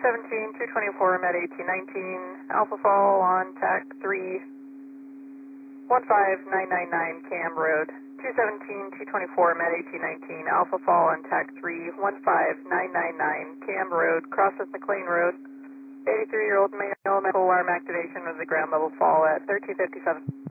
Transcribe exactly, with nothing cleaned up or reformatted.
seventeen, two twenty-four, Med eighteen nineteen, Alpha Fall on T A C three, one five nine nine nine, Cam Road. two seventeen, two twenty-four, Med eighteen nineteen, Alpha Fall on T A C three, one five nine nine nine, Cam Road, crosses McLean Road. eighty-three-year-old male, medical alarm activation of the ground level fall at thirteen fifty-seven.